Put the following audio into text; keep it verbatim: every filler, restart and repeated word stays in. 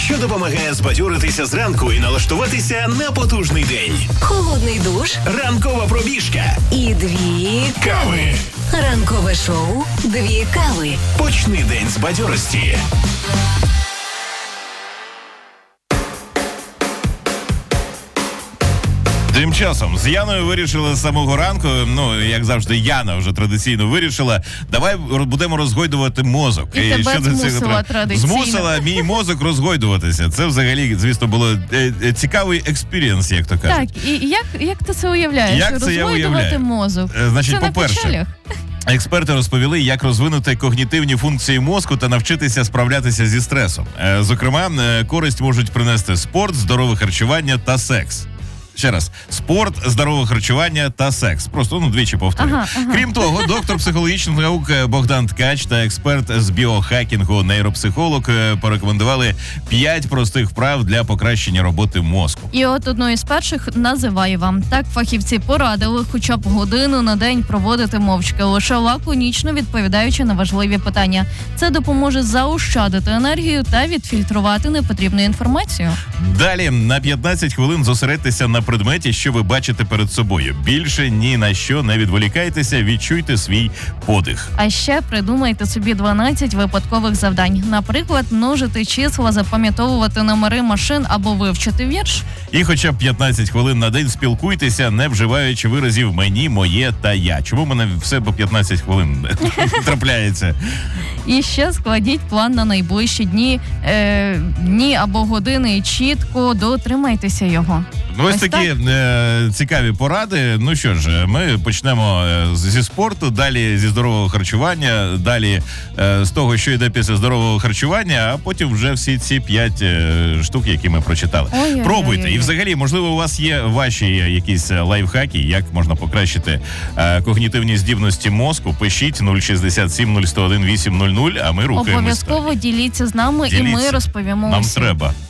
що допомагає збадьоритися зранку і налаштуватися на потужний день. Холодний душ. Ранкова пробіжка. І дві Кави. Ранкове шоу «Дві кави». Почни день з бадьорості. Тим часом з Яною вирішили з самого ранку, ну, як завжди, Яна вже традиційно вирішила, давай будемо розгойдувати мозок. І, і тебе змусила традиційно. Змусила мій мозок розгойдуватися. Це взагалі, звісно, було е, е, цікавий експірієнс, як то кажуть. Так, і як, як ти це уявляєш? Як це я Розгойдувати уявляю? мозок? Е, Значить, це по-перше, на печалях? експерти розповіли, як розвинути когнітивні функції мозку та навчитися справлятися зі стресом. Е, Зокрема, е, користь можуть принести спорт, здорове харчування та секс. Ще раз, спорт, здорове харчування та секс. Просто, ну, двічі повторю. Ага, ага. Крім того, доктор психологічних наук Богдан Ткач та експерт з біохакінгу, нейропсихолог, порекомендували п'ять простих вправ для покращення роботи мозку. І от одну із перших називаю вам. Так фахівці порадили хоча б годину на день проводити мовчки, лише лаконічно відповідаючи на важливі питання. Це допоможе заощадити енергію та відфільтрувати непотрібну інформацію. Далі на п'ятнадцять хвилин зосередьтеся на предметі, що ви бачите перед собою. Більше ні на що не відволікайтеся, відчуйте свій подих. А ще придумайте собі дванадцять випадкових завдань. Наприклад, множити числа, запам'ятовувати номери машин або вивчити вірш. І хоча б п'ятнадцять хвилин на день спілкуйтеся, не вживаючи виразів «мені», «моє» та «я». Чому в мене все по п'ятнадцять хвилин трапляється? І ще складіть план на найближчі дні, е, дні або години і чітко дотримайтеся його. Ну, ось, Ось такі е, цікаві поради. Ну що ж, ми почнемо е, зі спорту, далі зі здорового харчування, далі е, з того, що йде після здорового харчування, а потім вже всі ці п'ять е, штук, які ми прочитали. Ой-ой-ой-ой. Пробуйте. І взагалі, можливо, у вас є ваші якісь лайфхаки, як можна покращити е, когнітивні здібності мозку. Пишіть нуль шістдесят сім нуль сто один вісім нуль нуль, а ми рухаємося. Обов'язково діліться з нами, Діліться. і ми розповімо Нам усім. треба.